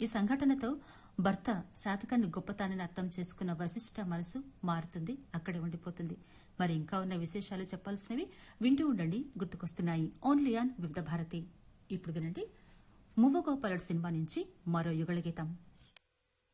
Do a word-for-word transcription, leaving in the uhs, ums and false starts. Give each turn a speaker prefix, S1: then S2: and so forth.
S1: ఈ సంఘటనతో భర్త శాతకర్ణి గొప్పతనాన్ని అర్థం చేసుకున్న వశిష్ఠ మనసు మారుతుంది, అక్కడే ఉండిపోతుంది. మరి ఇంకా ఉన్న విశేషాలు చెప్పాల్సినవి వింటూ ఉండండి, గుర్తుకొస్తున్నాయి ఓన్లీ ఆన్ వివిధ భారతి. ఇప్పుడు వినండి మువ్వగోపాలుడు సినిమా నుంచి మరో యుగళ గీతం.